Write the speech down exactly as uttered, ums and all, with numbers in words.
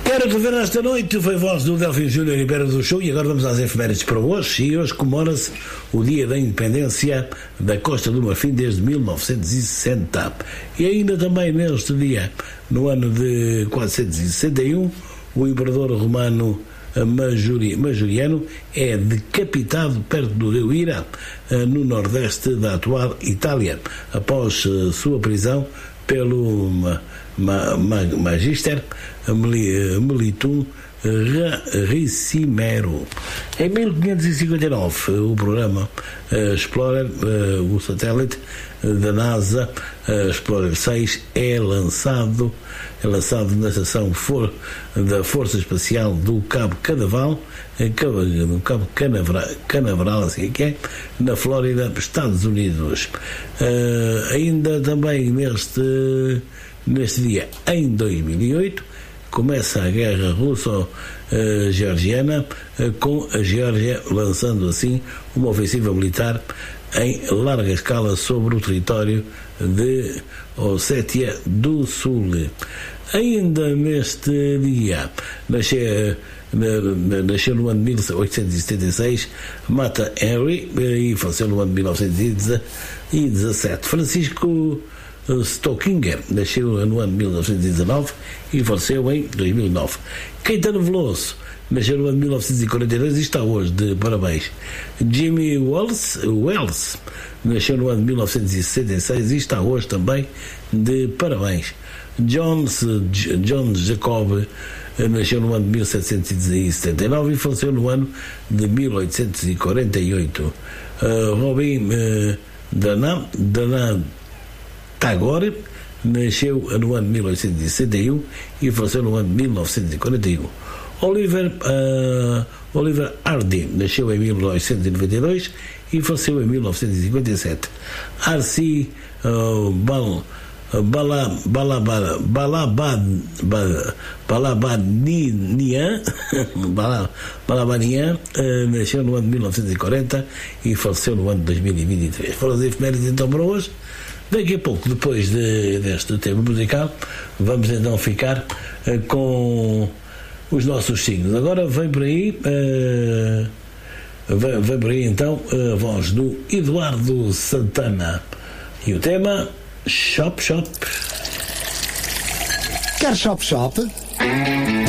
Quero rever esta noite, foi voz do Delfim Júnior Ribeiro do Show. E agora vamos às efemérides para hoje. E hoje comemora-se o dia da independência da Costa do Marfim desde mil novecentos e sessenta. E ainda também neste dia, no ano de quatrocentos e sessenta e um, o imperador romano Majuri, Majoriano é decapitado perto do rio Ira, no nordeste da atual Itália, após sua prisão pelo ma, ma, ma, Magister Militum Ricimero. Em mil quinhentos e cinquenta e nove, o programa uh, Explorer, uh, o satélite da NASA, uh, Explorer seis, é lançado, é lançado na estação For, da Força Espacial do Cabo Canaveral, no Cabo Canaveral, Canaveral assim que é, na Flórida, Estados Unidos. Uh, ainda também neste, neste dia, em dois mil e oito, começa a guerra russo-georgiana, com a Geórgia lançando assim uma ofensiva militar em larga escala sobre o território de Ossétia do Sul. Ainda neste dia, nasceu, nasceu no ano de mil oitocentos e setenta e seis Mata Henry e faleceu no ano de mil novecentos e dezassete. Francisco Stockinger nasceu no ano de mil novecentos e dezanove e faleceu em dois mil e nove. Caetano Veloso nasceu no ano de mil novecentos e quarenta e dois e está hoje de parabéns. Jimmy Wells, Wells nasceu no ano de mil novecentos e sessenta e seis e está hoje também de parabéns. John, John Jacob nasceu no ano de mil setecentos e setenta e nove e faleceu no ano de mil oitocentos e quarenta e oito. Uh, Robin uh, Dana, Dana Tagore nasceu no ano de mil oitocentos e sessenta e um e faleceu no ano de mil novecentos e quarenta e um. Oliver, uh, Oliver Hardy nasceu em mil novecentos e noventa e dois e faleceu em mil novecentos e cinquenta e sete. Arsi uh, Bal, Bala, Balabad, Balabad, Balabanian, Balabanian uh, nasceu no ano de mil novecentos e quarenta e faleceu no ano de dois mil e vinte e três. Foram as efemérides então para hoje. Daqui a pouco, depois de, deste tema musical, vamos então ficar uh, com os nossos signos. Agora vem por aí, uh, vem, vem por aí então a voz do Eduardo Santana. E o tema Shop Shop. Quer Shop Shop?